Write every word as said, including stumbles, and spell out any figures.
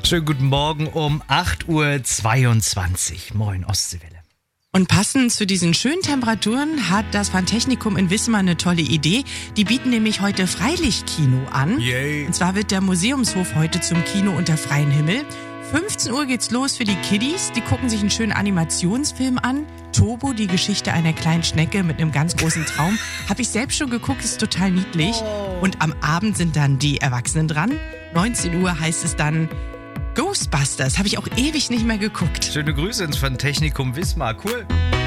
Schönen guten Morgen um acht Uhr zweiundzwanzig. Moin, Ostseewelle. Und passend zu diesen schönen Temperaturen hat das Phantechnikum in Wismar eine tolle Idee. Die bieten nämlich heute Freilichtkino an. Yay. Und zwar wird der Museumshof heute zum Kino unter freiem Himmel. fünfzehn Uhr geht's los für die Kiddies. Die gucken sich einen schönen Animationsfilm an. Tobo, die Geschichte einer kleinen Schnecke mit einem ganz großen Traum. Habe ich selbst schon geguckt, ist total niedlich. Oh. Und am Abend sind dann die Erwachsenen dran. neunzehn Uhr heißt es dann Ghostbusters. Habe ich auch ewig nicht mehr geguckt. Schöne Grüße ins Phantechnikum Wismar. Cool.